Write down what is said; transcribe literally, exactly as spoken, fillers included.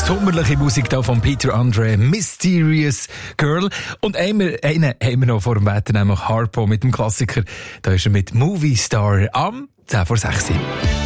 Sommerliche Musik da von Peter Andre, Mysterious Girl. Und einen, einen haben wir noch vor dem Wetter, nämlich Harpo mit dem Klassiker. Da ist er mit Movie Star am zehn vor sechs.